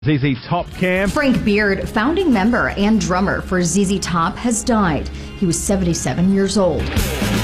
ZZ Top Cam. Frank Beard, founding member and drummer for ZZ Top, has died. He was 77 years old. We'll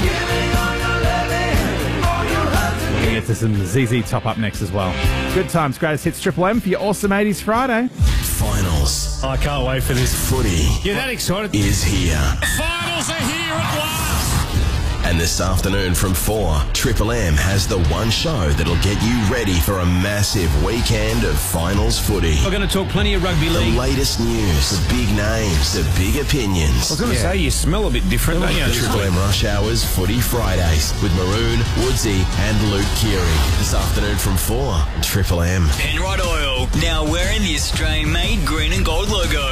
get to some ZZ Top up next as well. Good times, greatest hits, Triple M for your awesome 80s Friday. Finals. I can't wait for this. Footy. You're that excited? Is here. Finals are here at last. And this afternoon from 4, Triple M has the one show that'll get you ready for a massive weekend of finals footy. We're going to talk plenty of rugby The league. latest news, the big names, the big opinions. I was going to say, you smell a bit different, don't you? Triple M Rush Hours Footy Fridays with Maroon, Woodsy and Luke Keary. This afternoon from 4, Triple M. Penrite Oil, now wearing the Australian-made green and gold logo.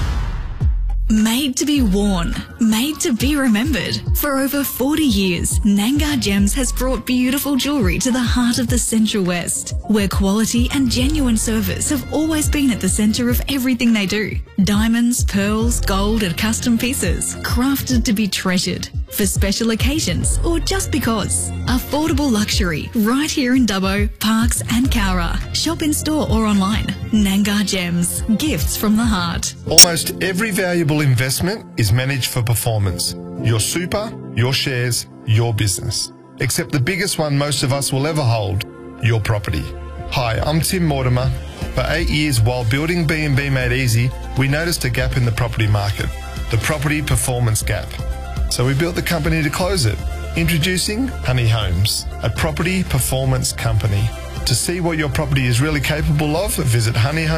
Made to be worn, made to be remembered. For over 40 years, Nangar Gems has brought beautiful jewellery to the heart of the Central West, where quality and genuine service have always been at the centre of everything they do. Diamonds, pearls, gold and custom pieces, crafted to be treasured. For special occasions or just because. Affordable luxury right here in Dubbo, Parkes and Cowra. Shop in store or online. Nangar Gems, gifts from the heart. Almost every valuable investment is managed for performance. Your super, your shares, your business. Except the biggest one most of us will ever hold, your property. Hi, I'm Tim Mortimer. For 8 years while building B&B Made Easy, we noticed a gap in the property market, the property performance gap. So we built the company to close it. Introducing Honey Homes, a property performance company. To see what your property is really capable of, visit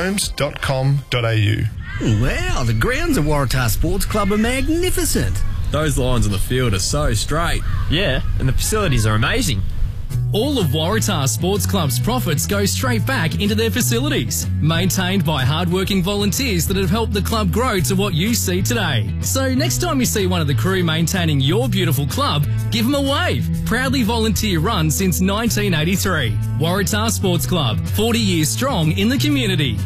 honeyhomes.com.au. Wow, the grounds at Waratah Sports Club are magnificent. Those lines on the field are so straight. Yeah, and the facilities are amazing. All of Waratah Sports Club's profits go straight back into their facilities, maintained by hard-working volunteers that have helped the club grow to what you see today. So next time you see one of the crew maintaining your beautiful club, give them a wave. Proudly volunteer run since 1983. Waratah Sports Club, 40 years strong in the community.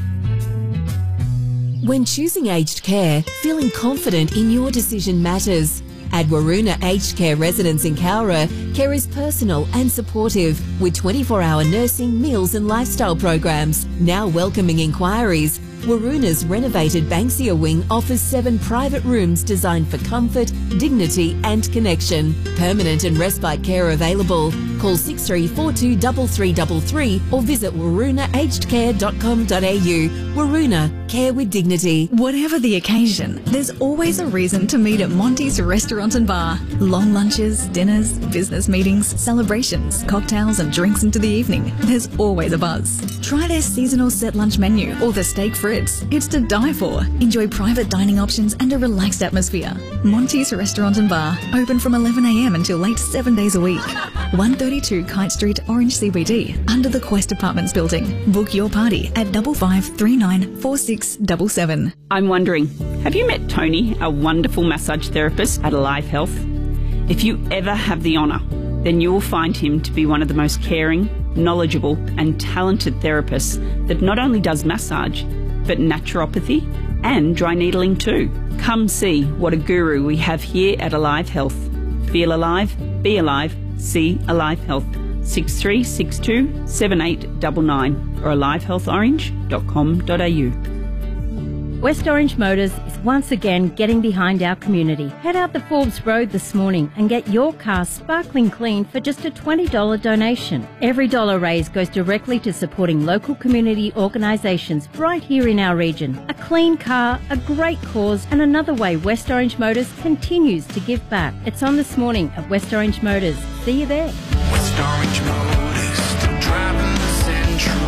When choosing aged care, feeling confident in your decision matters. At Waroona Aged Care Residence in Cowra, care is personal and supportive with 24-hour nursing, meals and lifestyle programs. Now welcoming inquiries, Waroona's renovated Banksia wing offers 7 private rooms designed for comfort, dignity and connection. Permanent and respite care available. Call 6342 3333 or visit waroonaagedcare.com.au. Waroona, care with dignity. Whatever the occasion, there's always a reason to meet at Monty's Restaurant and Bar. Long lunches, dinners, business meetings, celebrations, cocktails and drinks into the evening. There's always a buzz. Try their seasonal set lunch menu or the steak frites. It's to die for. Enjoy private dining options and a relaxed atmosphere. Monty's Restaurant and Bar, open from 11 a.m. until late 7 days a week. 132 Kite Street, Orange CBD, under the Quest Apartments building. Book your party at 5539 4677. I'm wondering, have you met Tony, a wonderful massage therapist at Alive Health? If you ever have the honour, then you will find him to be one of the most caring, knowledgeable and talented therapists that not only does massage, but naturopathy and dry needling too. Come see what a guru we have here at Alive Health. Feel alive, be alive, see Alive Health. 6362 7899 or alivehealthorange.com.au. West Orange Motors is once again getting behind our community. Head out the Forbes Road this morning and get your car sparkling clean for just a $20 donation. Every dollar raised goes directly to supporting local community organisations right here in our region. A clean car, a great cause, and another way West Orange Motors continues to give back. It's on this morning at West Orange Motors. See you there. West Orange Motors, still driving the Central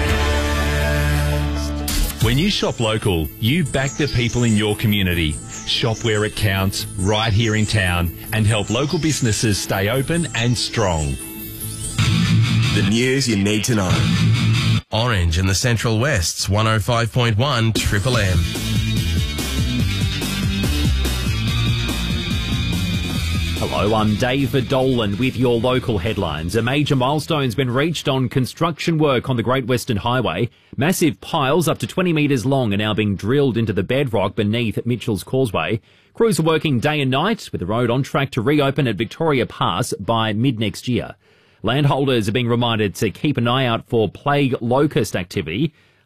West. When you shop local, you back the people in your community. Shop where it counts, right here in town, and help local businesses stay open and strong. The news you need to know. Orange in the Central West's 105.1 Triple M. Hello, I'm David Dolan with your local headlines. A major milestone's been reached on construction work on the Great Western Highway. Massive piles up to 20 metres long are now being drilled into the bedrock beneath Mitchell's Causeway. Crews are working day and night with the road on track to reopen at Victoria Pass by mid-next year. Landholders are being reminded to keep an eye out for plague locust activity.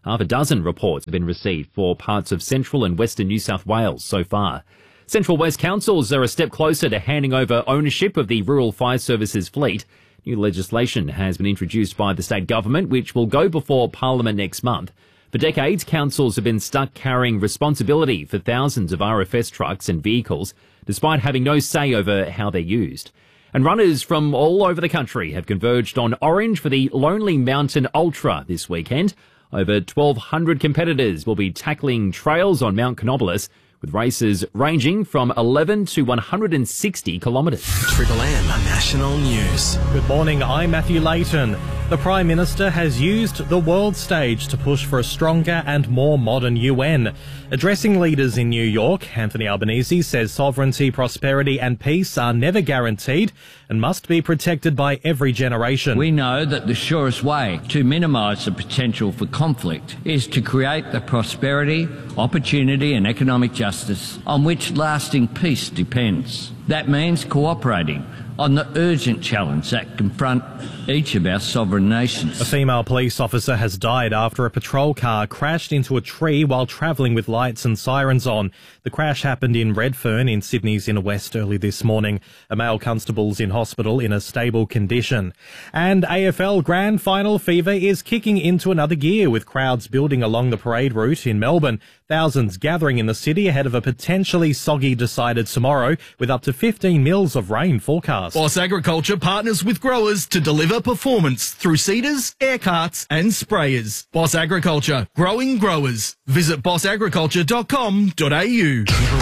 Half a dozen reports have been received for parts of central and western New South Wales so far. Central West councils are a step closer to handing over ownership of the Rural Fire Services fleet. New legislation has been introduced by the state government, which will go before Parliament next month. For decades, councils have been stuck carrying responsibility for thousands of RFS trucks and vehicles, despite having no say over how they're used. And runners from all over the country have converged on Orange for the Lonely Mountain Ultra this weekend. Over 1,200 competitors will be tackling trails on Mount Canobolas, with races ranging from 11 to 160 kilometres. Triple M National News. Good morning, I'm Matthew Layton. The Prime Minister has used the world stage to push for a stronger and more modern UN. Addressing leaders in New York, Anthony Albanese says sovereignty, prosperity and peace are never guaranteed and must be protected by every generation. We know that the surest way to minimise the potential for conflict is to create the prosperity, opportunity and economic justice on which lasting peace depends. That means cooperating on the urgent challenge that confront each of our sovereign nations. A female police officer has died after a patrol car crashed into a tree while travelling with lights and sirens on. The crash happened in Redfern in Sydney's inner west early this morning. A male constable's in hospital in a stable condition. And AFL Grand Final fever is kicking into another gear, with crowds building along the parade route in Melbourne. Thousands gathering in the city ahead of a potentially soggy decided tomorrow, with up to 15 mils of rain forecast. Boss Agriculture partners with growers to deliver performance through seeders, air carts and sprayers. Boss Agriculture, growing growers. Visit bossagriculture.com.au.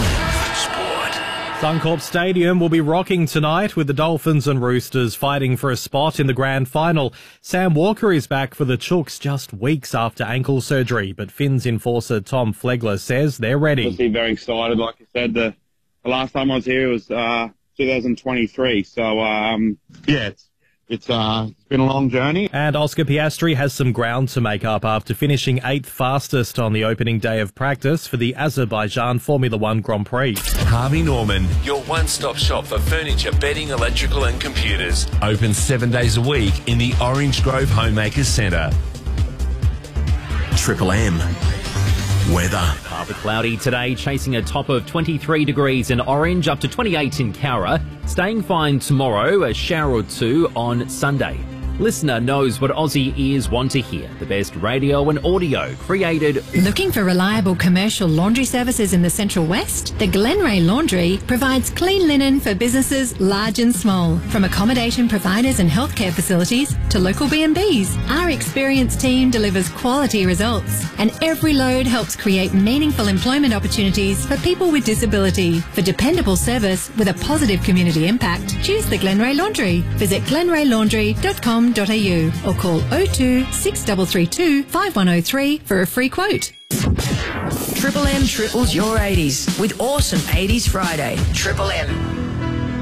Suncorp Stadium will be rocking tonight, with the Dolphins and Roosters fighting for a spot in the grand final. Sam Walker is back for the Chooks just weeks after ankle surgery, but Finns enforcer Tom Flegler says they're ready. Obviously very excited. Like I said, the last time I was here was 2023. So, it's been a long journey. And Oscar Piastri has some ground to make up after finishing 8th fastest on the opening day of practice for the Azerbaijan Formula One Grand Prix. Harvey Norman, your one-stop shop for furniture, bedding, electrical and computers. Open 7 days a week in the Orange Grove Homemakers Centre. Triple M weather. Partly cloudy today, chasing a top of 23 degrees in Orange, up to 28 in Cowra. Staying fine tomorrow, a shower or two on Sunday. Listener knows what Aussie ears want to hear. The best radio and audio created. Looking for reliable commercial laundry services in the Central West? The Glenray Laundry provides clean linen for businesses large and small. From accommodation providers and healthcare facilities to local B&Bs, our experienced team delivers quality results. And every load helps create meaningful employment opportunities for people with disability. For dependable service with a positive community impact, choose the Glenray Laundry. Visit glenraylaundry.com.au or call 02 6332 5103 for a free quote. Triple M triples your 80s with awesome 80s Friday. Triple M.